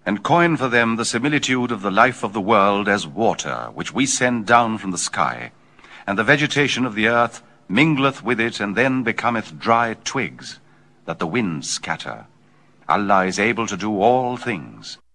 and coin for them the similitude of the life of the world as water, which we send down from the sky, and the vegetation of the earth mingleth with it, and then becometh dry twigs, that the winds scatter. Allah is able to do all things.